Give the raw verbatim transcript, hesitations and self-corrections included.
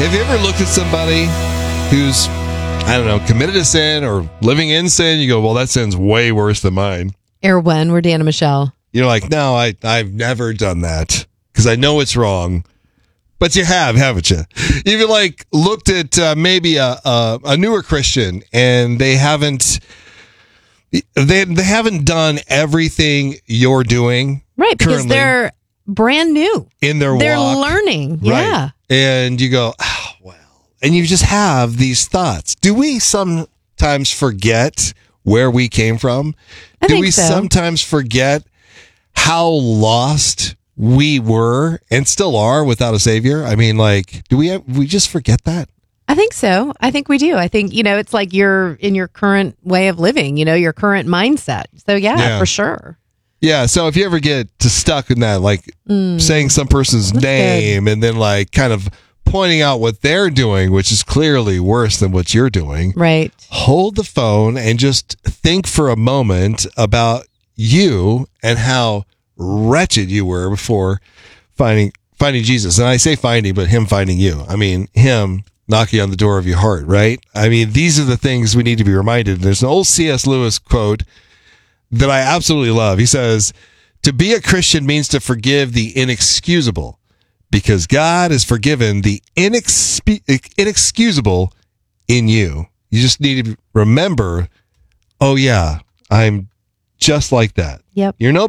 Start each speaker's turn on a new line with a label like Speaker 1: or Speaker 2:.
Speaker 1: Have you ever looked at somebody who's, I don't know, committed a sin or living in sin? You go, well, that sin's way worse than mine.
Speaker 2: Erwin, we're Dan and Michelle.
Speaker 1: You're like, no, I, I've never done that because I know it's wrong. But you have, haven't you? You've like looked at uh, maybe a, a a newer Christian and they haven't they they haven't done everything you're doing,
Speaker 2: right? Because they're brand new
Speaker 1: in their
Speaker 2: they're
Speaker 1: walk.
Speaker 2: learning,
Speaker 1: right.
Speaker 2: yeah.
Speaker 1: And you go, oh, well, and you just have these thoughts. Do we sometimes forget where we came from?
Speaker 2: I
Speaker 1: Do
Speaker 2: think
Speaker 1: we
Speaker 2: so.
Speaker 1: sometimes forget how lost we were and still are without a savior? I mean, like, do we have, we just forget that?
Speaker 2: I think so. I think we do. I think, you know, it's like you're in your current way of living, you know, your current mindset. So, yeah,
Speaker 1: Yeah.
Speaker 2: for sure.
Speaker 1: Yeah. So if you ever get to stuck in that, like
Speaker 2: Mm.
Speaker 1: saying some person's
Speaker 2: That's
Speaker 1: name and then like kind of pointing out what they're doing, which is clearly worse than what you're doing,
Speaker 2: Right.
Speaker 1: hold the phone and just think for a moment about you and how wretched you were before finding finding Jesus. And I say finding, but him finding you. I mean, him knocking on the door of your heart, right? I mean, these are the things we need to be reminded. There's an old C S Lewis quote that I absolutely love. He says, to be a Christian means to forgive the inexcusable because God has forgiven the inexpe- inexcusable in you. You just need to remember, oh yeah, I'm just like that.
Speaker 2: Yep.
Speaker 1: You're no